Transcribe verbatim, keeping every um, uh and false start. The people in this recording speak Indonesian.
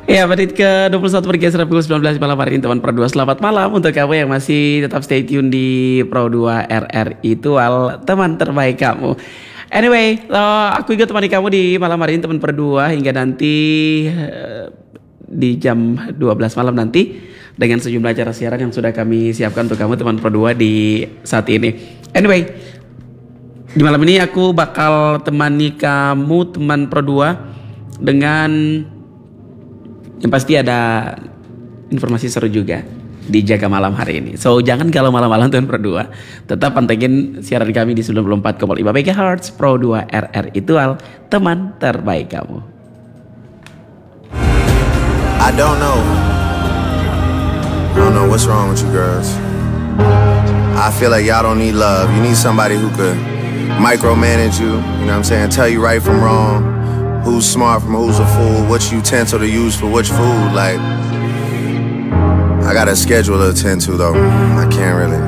Ya, menit ke dua puluh satu bergeser pukul sembilan belas malam hari ini teman Pro dua. Selamat malam untuk kamu yang masih tetap stay tune di Pro dua R R Itual, teman terbaik kamu. Anyway, uh, aku juga temani kamu di malam hari ini teman Pro dua hingga nanti uh, di jam dua belas malam nanti dengan sejumlah acara siaran yang sudah kami siapkan untuk kamu teman Pro dua di saat ini. Anyway, di malam ini aku bakal temani kamu teman Pro dua dengan yang pasti ada informasi seru juga di Jaga Malam hari ini. So jangan galau malam-malam teman Pro dua. Tetap pantengin siaran kami di sembilan puluh empat koma lima megahertz Pro dua R R Itual, teman terbaik kamu. I don't know. I don't know what's wrong with you girls. I feel like y'all don't need love. You need somebody who could micromanage you, you know what I'm saying? Tell you right from wrong. Who's smart from who's a fool, which utensil to use for which food. Like, I got a schedule to attend to though. I can't really.